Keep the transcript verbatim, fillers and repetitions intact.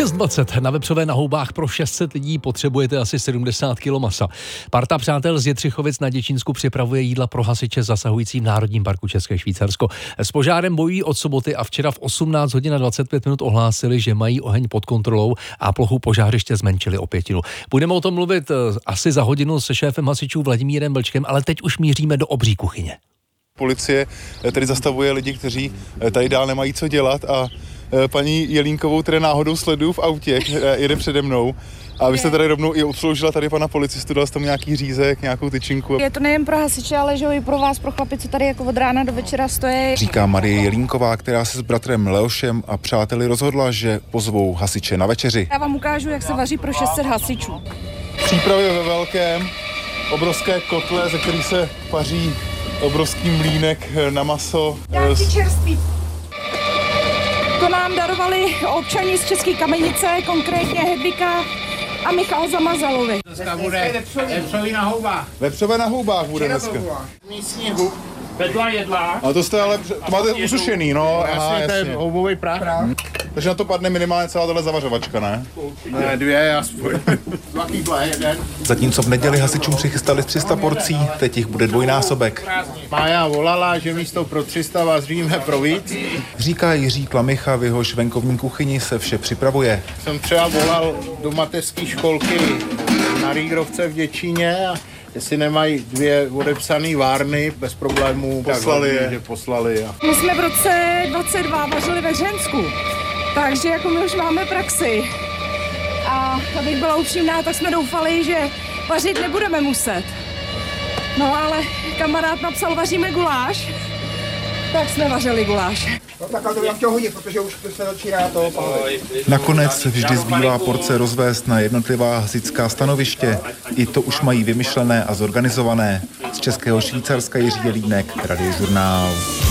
šest dvacet na vepřové na houbách pro šest set lidí potřebujete asi sedmdesát kilo masa. Parta přátel z Jitřichovic na Děčínsku připravuje jídla pro hasiče zasahující v Národním parku České Švýcarsko. S požárem bojují od soboty a včera v osmnáct hodin a dvacet pět minut ohlásili, že mají oheň pod kontrolou a plochu požářiště zmenšili o pětinu. Budeme o tom mluvit asi za hodinu se šéfem hasičů Vladimírem Vlčkem, ale teď už míříme do obří kuchyně. Policie tedy zastavuje lidi, kteří tady dál nemají co dělat a paní Jelínkovou, které náhodou sleduju v autě, jede přede mnou. A vy jste tady rovnou i obsloužila tady pana policistu, dal jste tam nějaký řízek, nějakou tyčinku. Je to nejen pro hasiče, ale že i pro vás, pro chlapy, co tady jako od rána do večera stojí. Říká Marie Jelínková, která se s bratrem Leošem a přáteli rozhodla, že pozvou hasiče na večeři. Já vám ukážu, jak se vaří pro šest set hasičů. Přípravy ve velkém, obrovské kotle, ze kterých se vaří obrovský mlýnek na maso. Nějaký čerstvý. To nám darovali občani z České Kamenice, konkrétně Hedvika a Michal Zamazalovi. Dneska bude vepřový na houbách. Vepřové na houbách bude dneska. Místní hub. Vedla jedla. A to jste ale, to máte usušený, no. Aha, jasně, ten houbový prach. Takže na to padne minimálně celá tato zavařovačka, ne? Ne, dvě aspoň. Zlatý ble, jeden. Zatímco v neděli hasičům přichystali tři sta porcí, teď jich bude dvojnásobek. Mája volala, že místo pro tři sta vaříme pro víc. Říká Jiří Klamicha, v jehož venkovní kuchyni se vše připravuje. Jsem třeba volal do mateřské školky na Rýgrovce v Děčíně a jestli nemají dvě odepsané várny, bez problémů poslali je. Že poslali. A... My jsme v roce dvacet dva vařili ve Hřensku, takže jako my už máme praxi. A abych byla upřímná, tak jsme doufali, že vařit nebudeme muset. No ale kamarád napsal, vaříme guláš, tak jsme vařili guláš. No tak ale to bych chtěl hodit, protože už se začíná to. Nakonec vždy zbývá porce rozvést na jednotlivá hasičská stanoviště. I to už mají vymyšlené a zorganizované. Z Českého Švýcarska Jiří Jelínek, Radiožurnál.